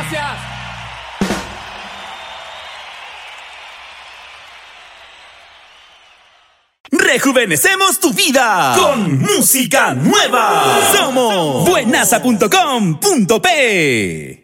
Gracias. Rejuvenecemos tu vida con música nueva. Somos buenaza.com.p.